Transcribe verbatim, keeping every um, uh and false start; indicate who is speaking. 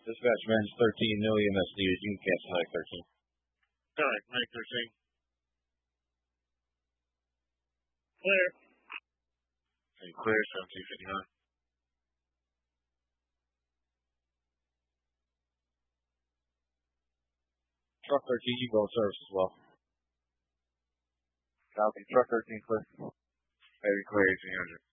Speaker 1: Dispatch range thirteen, no E M S needed. You can cancel Nike thirteen.
Speaker 2: All right, Nike thirteen.
Speaker 3: Clear.
Speaker 2: And clear, seventeen fifty-nine.
Speaker 1: Truck thirteen, you go in service as well.
Speaker 4: Copy. Truck thirteen clear.
Speaker 2: Heavy clear, eighteen hundred.